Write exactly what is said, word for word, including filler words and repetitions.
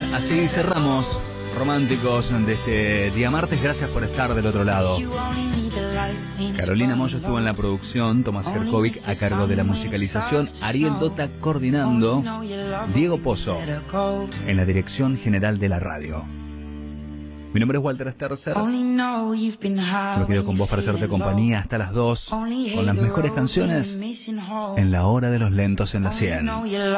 Así cerramos, románticos, de este día martes. Gracias por estar del otro lado. Carolina Moyo estuvo en la producción, Tomás Jerkovic a cargo de la musicalización, Ariel Dota coordinando, Diego Pozo en la dirección general de la radio. Mi nombre es Walter Sterzer. Me quedo con vos para hacerte compañía hasta las dos, con las mejores canciones en la hora de los lentos en la cien.